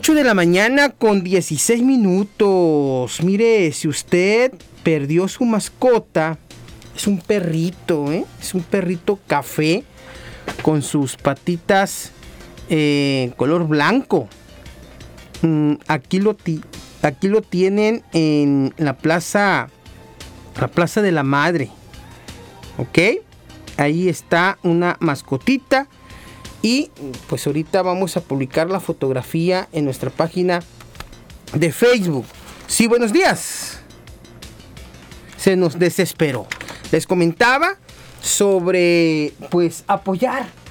8 de la mañana con 16 minutos. Mire, si usted perdió su mascota, es un perrito, es un perrito café con sus patitas color blanco. Aquí lo tienen en la plaza de la Madre. ¿Ok? Ahí está una mascotita. Y pues ahorita vamos a publicar la fotografía en nuestra página de Facebook. Sí, buenos días. Se nos desesperó. Les comentaba sobre pues apoyar